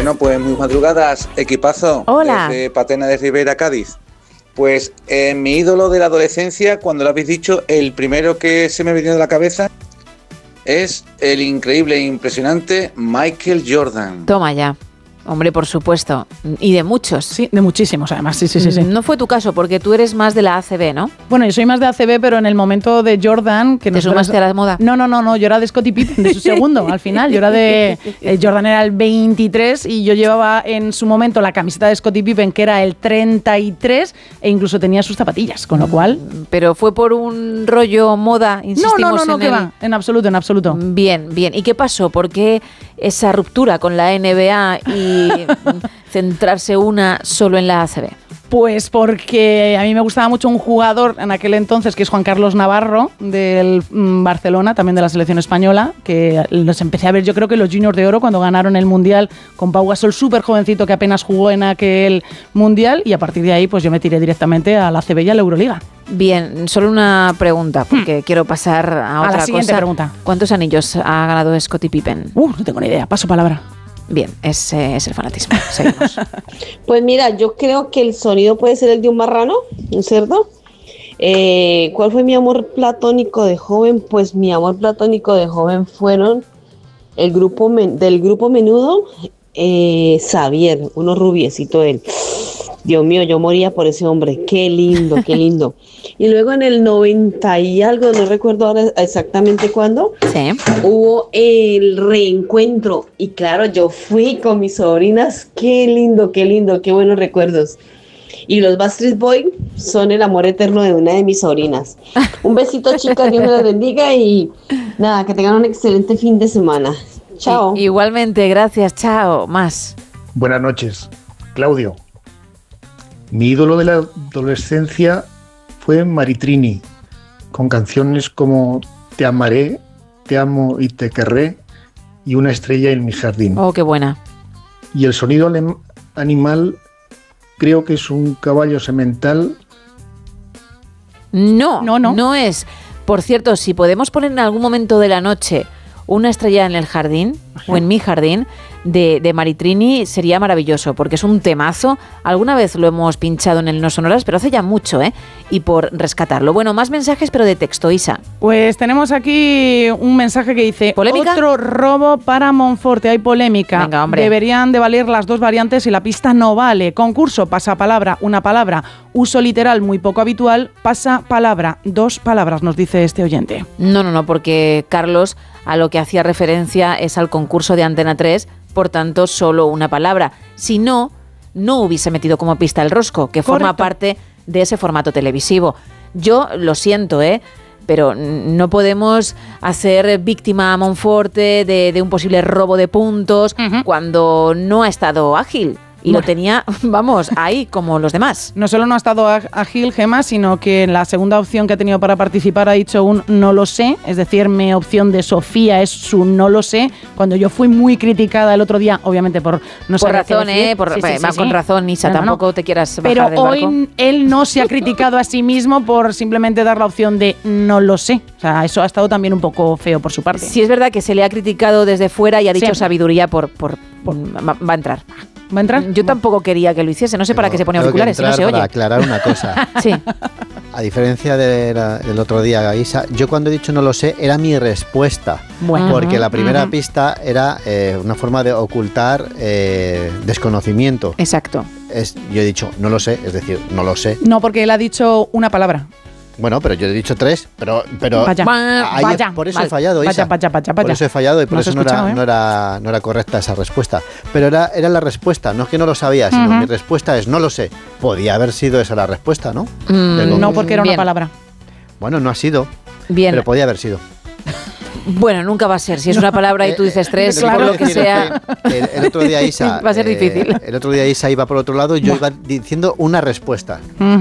Bueno, pues muy madrugadas, equipazo. Hola. Desde Patena de Ribera, Cádiz. Pues mi ídolo de la adolescencia, cuando lo habéis dicho, el primero que se me ha venido a la cabeza es el increíble e impresionante Michael Jordan. Toma ya. Hombre, por supuesto. Y de muchos. Sí, de muchísimos además, sí. No fue tu caso, porque tú eres más de la ACB, ¿no? Bueno, yo soy más de ACB, pero en el momento de Jordan... ¿Te sumaste a la moda? No, yo era de Scottie Pippen, de su segundo, al final. Yo era de... Jordan era el 23 y yo llevaba en su momento la camiseta de Scottie Pippen, que era el 33, e incluso tenía sus zapatillas, con lo cual... ¿Pero fue por un rollo moda, insistimos No, que va, en absoluto. Bien. ¿Y qué pasó? ¿Por qué esa ruptura con la NBA y centrarse una solo en la ACB? Pues porque a mí me gustaba mucho un jugador en aquel entonces, que es Juan Carlos Navarro, del Barcelona, también de la selección española, que los empecé a ver yo creo que los Juniors de Oro cuando ganaron el Mundial con Pau Gasol, súper jovencito que apenas jugó en aquel Mundial, y a partir de ahí pues yo me tiré directamente a la ACB y a la Euroliga. Bien, solo una pregunta, porque quiero pasar a otra la siguiente cosa. Pregunta. ¿Cuántos anillos ha ganado Scottie Pippen? No tengo ni idea, paso palabra. Bien, ese es el fanatismo. Seguimos. Pues mira, yo creo que el sonido puede ser el de un marrano, un cerdo. ¿Cuál fue mi amor platónico de joven? Pues mi amor platónico de joven fueron del grupo Menudo, Xavier, uno rubiecito él. Dios mío, yo moría por ese hombre. Qué lindo. Y luego en el 90 y algo, no recuerdo ahora exactamente cuándo, Sí. hubo el reencuentro. Y claro, yo fui con mis sobrinas. Qué lindo, qué buenos recuerdos. Y los Backstreet Boys son el amor eterno de una de mis sobrinas. Un besito, chicas, Dios me las bendiga y nada, que tengan un excelente fin de semana. Chao. Igualmente, gracias, chao. Más. Buenas noches, Claudio. Mi ídolo de la adolescencia fue Maritrini, con canciones como Te amaré, Te amo y te querré y Una estrella en mi jardín. Oh, qué buena. Y el sonido animal creo que es un caballo semental. No es. Por cierto, si podemos poner en algún momento de la noche Una estrella en el jardín, o en mi jardín, de Maritrini, sería maravilloso, porque es un temazo. Alguna vez lo hemos pinchado en el No Sonoras, pero hace ya mucho, y por rescatarlo. Bueno, más mensajes, pero de texto, Isa. Pues tenemos aquí un mensaje que dice: ¿Polémica? Otro robo para Monforte. Hay polémica. Venga, hombre. Deberían de valer las dos variantes y la pista no vale. Concurso, pasapalabra, una palabra. Uso literal muy poco habitual, pasapalabra, dos palabras, nos dice este oyente. No, porque Carlos a lo que hacía referencia es al concurso de Antena 3, por tanto, solo una palabra. Si no hubiese metido como pista el rosco, que forma parte de ese formato televisivo. Yo lo siento, pero no podemos hacer víctima a Monforte de un posible robo de puntos cuando no ha estado ágil. Y lo tenía, ahí como los demás. No solo no ha estado ágil, Gemma, sino que en la segunda opción que ha tenido para participar ha dicho un no lo sé, es decir, mi opción de Sofía es su no lo sé, cuando yo fui muy criticada el otro día, obviamente por no saber qué decir. Con razón, Isa, tampoco te quieras bajar pero del barco. Pero hoy él no se ha criticado a sí mismo por simplemente dar la opción de no lo sé. O sea, eso ha estado también un poco feo por su parte. Sí, es verdad que se le ha criticado desde fuera y ha dicho sabiduría va a entrar. ¿Va a entrar? Yo tampoco quería que lo hiciese, no sé para qué se pone auriculares, si no se oye. Para aclarar una cosa. Sí. A diferencia del otro día, Isa, yo cuando he dicho no lo sé, era mi respuesta. Bueno. Porque la primera pista era una forma de ocultar desconocimiento. Exacto. Yo he dicho no lo sé, es decir, no lo sé. No, porque él ha dicho una palabra. Bueno, pero yo he dicho tres, pero vaya, por eso he fallado, Isa. Vaya. Por eso he fallado y por eso escuchado, no era correcta esa respuesta. Pero era la respuesta, no es que no lo sabía, sino mi respuesta es no lo sé. Podía haber sido esa la respuesta, ¿no? No, porque era una palabra. Bueno, no ha sido, bien. Pero podía haber sido. Bueno, nunca va a ser. Si es una palabra y tú dices tres, claro, por lo que sea... El otro día Isa... va a ser difícil. El otro día Isa iba por otro lado y yo iba diciendo una respuesta.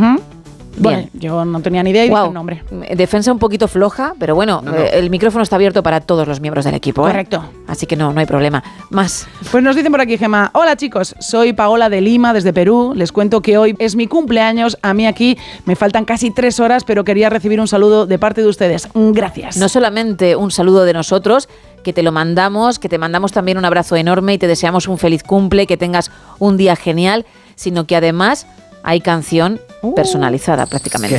Bueno, yo no tenía ni idea y dije el nombre. Defensa un poquito floja, pero bueno, el micrófono está abierto para todos los miembros del equipo. Correcto. Así que no hay problema. Más. Pues nos dicen por aquí, Gemma: hola chicos, soy Paola de Lima, desde Perú. Les cuento que hoy es mi cumpleaños. A mí aquí me faltan casi 3 horas, pero quería recibir un saludo de parte de ustedes. Gracias. No solamente un saludo de nosotros, que te lo mandamos, que te mandamos también un abrazo enorme y te deseamos un feliz cumple, que tengas un día genial, sino que además hay canción personalizada prácticamente.